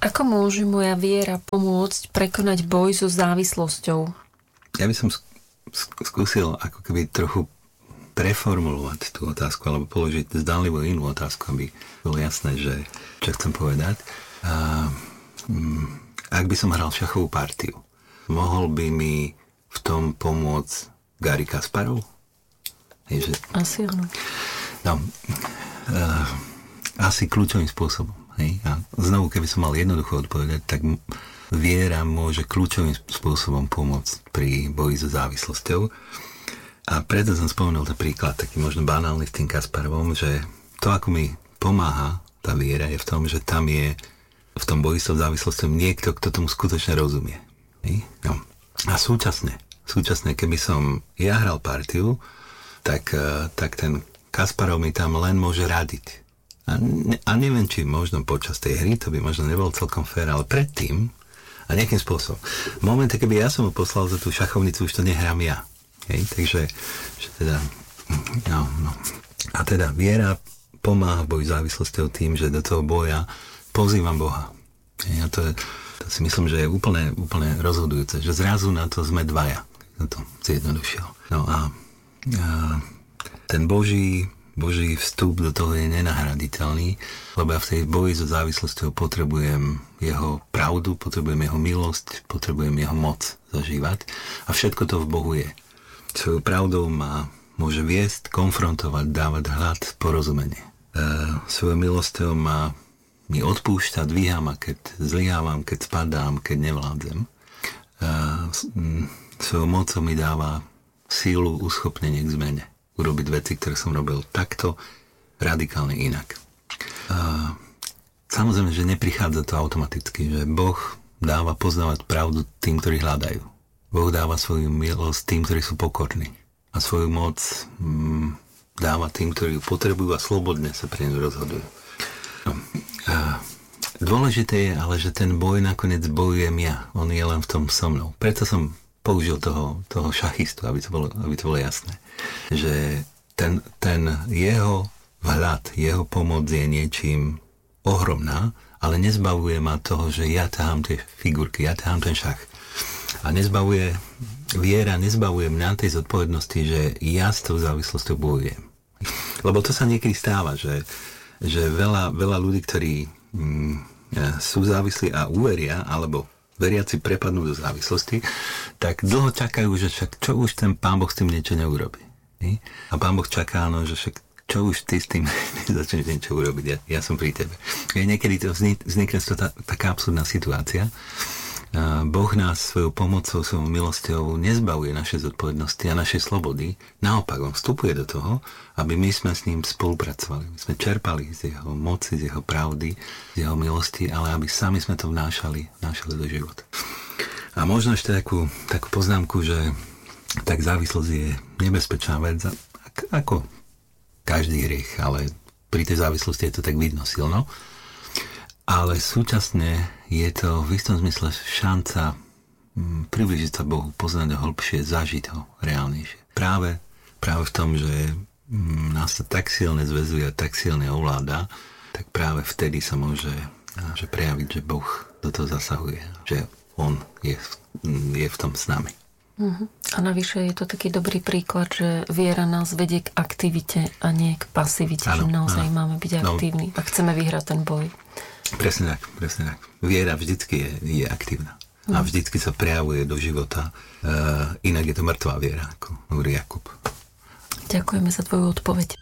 Ako môže moja viera pomôcť prekonať boj so závislosťou? Ja by som skúsil ako keby trochu preformulovať tú otázku, alebo položiť zdánlivo inú otázku, aby bolo jasné, že čo chcem povedať. Ak by som hral šachovú partiu, mohol by mi v tom pomôcť Garry Kasparov? Asi áno. No, asi kľúčovým spôsobom. Hej? A znovu, keby som mal jednoducho odpovedať, tak viera môže kľúčovým spôsobom pomôcť pri boji so závislosťou. A preto som spomenul ten príklad, taký možno banálny s tým Kasparovom, že to, ako mi pomáha tá viera, je v tom, že tam je v tom boji so závislosťou niekto, kto tomu skutočne rozumie. Hej? No. A súčasne, keby som ja hral partiu, tak ten Kasparov mi tam len môže radiť. A neviem, či možno počas tej hry, to by možno nebolo celkom fér, ale predtým a nejakým spôsobom. V momente, keby ja som ho poslal za tú šachovnicu, už to nehrám ja. Hej? Takže že teda, no. A teda viera pomáha v boji závislosťou tým, že do toho boja pozývam Boha. Hej? A to si myslím, že je úplne rozhodujúce, že zrazu na to sme dvaja. Na to zjednodušil. No a ten Boží vstup do toho je nenahraditeľný, lebo ja v tej boji so závislosťou potrebujem jeho pravdu, potrebujem jeho milosť, potrebujem jeho moc zažívať a všetko to v Bohu je. Svojou pravdou ma môže viesť, konfrontovať, dávať hľad, porozumenie. Svojou milosťou mi odpúšťa, dvíha ma, keď zlyhávam, keď spadám, keď nevládzem. Svojou mocou mi dáva sílu, uschopnenie k zmene. Urobiť veci, ktoré som robil takto radikálne inak. Samozrejme, že neprichádza to automaticky, že Boh dáva poznávať pravdu tým, ktorí hľadajú. Boh dáva svoju milosť tým, ktorí sú pokorní. A svoju moc dáva tým, ktorí ju potrebujú a slobodne sa pre ňu rozhodujú. No. Dôležité je ale, že ten boj nakoniec bojujem ja. On je len v tom so mnou. Preto som použil toho šachistu, aby to bolo jasné. Že ten jeho vhľad, jeho pomoc je niečím ohromná, ale nezbavuje ma toho, že ja ťahám tie figurky, ja ťahám ten šach. A viera nezbavuje mňa tej zodpovednosti, že ja s tou závislosťou bojujem. Lebo to sa niekedy stáva, že veľa ľudí, ktorí sú závislí a uveria, alebo veriaci prepadnú do závislosti, tak dlho čakajú, že však čo už ten Pán Boh s tým niečo neurobí. A Pán Boh čaká, že však čo už ty s tým nezačneš niečo urobiť, ja som pri tebe. Niekedy to vznikne taká absurdná situácia. Boh nás svojou pomocou, svojou milosťou nezbavuje naše zodpovednosti a naše slobody. Naopak, on vstupuje do toho, aby my sme s ním spolupracovali. My sme čerpali z jeho moci, z jeho pravdy, z jeho milosti, ale aby sami sme to vnášali do života. A možno ešte takú poznámku, že tak závislosť je nebezpečná vec, ako každý hriech, ale pri tej závislosti je to tak vidno silno. Ale súčasne je to v istom zmysle šanca priblížiť sa Bohu, poznať ho hlbšie, zažiť ho reálnejšie. Práve v tom, že nás to tak silne zväzuje, tak silne ovláda, tak práve vtedy sa môže prejaviť, že Boh do toho zasahuje, že on je v tom s nami. A navyše je to taký dobrý príklad, že viera nás vedie k aktivite a nie k pasivite, že naozaj máme byť aktívni a chceme vyhrať ten boj. Presne tak. Viera vždycky je aktívna. A vždycky sa prejavuje do života. Inak je to mŕtvá viera, ako hovorí Jakub. Ďakujeme za tvoju odpoveď.